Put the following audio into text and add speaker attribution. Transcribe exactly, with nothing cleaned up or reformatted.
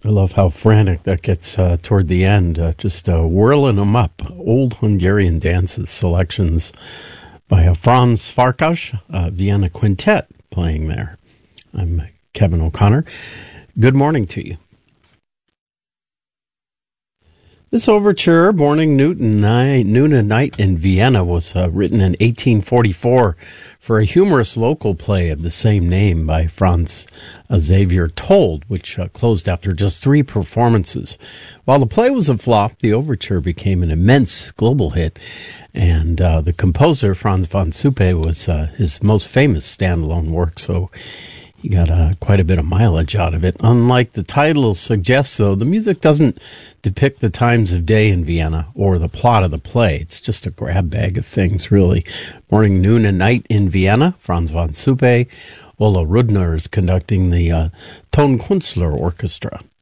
Speaker 1: I love how frantic that gets uh, toward the end, uh, just uh, whirling them up. Old Hungarian dances selections by uh, Franz Farkas, uh, Vienna Quintet playing there. I'm Kevin O'Connor. Good morning to you. This overture, Morning Noon, night, noon and Night in Vienna, was uh, written in eighteen forty-four for a humorous local play of the same name by Franz Xavier Told, which uh, closed after just three performances. While the play was a flop, the overture became an immense global hit, and uh, the composer, Franz von Suppe, was uh, his most famous standalone work, so he got uh, quite a bit of mileage out of it. Unlike the title suggests, though, the music doesn't depict the times of day in Vienna or the plot of the play. It's just a grab bag of things, really. Morning, Noon, and Night in Vienna, Franz von Suppe. Ola Rudner is conducting the uh, Tonkünstler Orchestra.